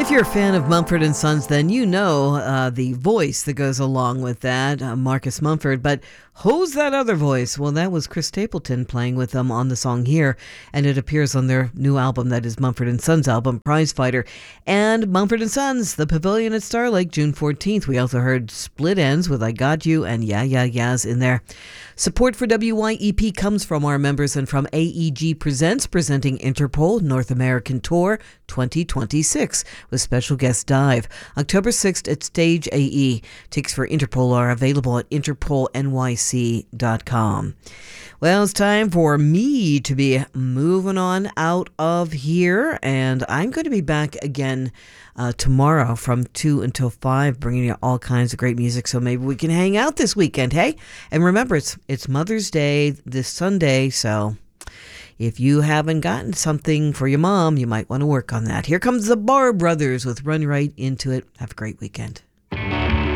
If you're a fan of Mumford & Sons, then you know the voice that goes along with that, Marcus Mumford. But who's that other voice? Well, that was Chris Stapleton playing with them on the song here, and it appears on their new album, that is Mumford & Sons album, Prize Fighter. And Mumford & Sons, The Pavilion at Star Lake, June 14th. We also heard Split Ends with I Got You and Yeah, Yeah, Yeahs in there. Support for WYEP comes from our members and from AEG Presents, presenting Interpol North American Tour 2026 with special guest Dive. October 6th at Stage AE. Tickets for Interpol are available at interpolnyc.com. Well, it's time for me to be moving on out of here, and I'm going to be back again tomorrow from 2 until 5, bringing you all kinds of great music, so maybe we can hang out this weekend, hey? And remember, it's Mother's Day this Sunday, so if you haven't gotten something for your mom, you might want to work on that. Here comes the Barr Brothers with Run Right Into It. Have a great weekend.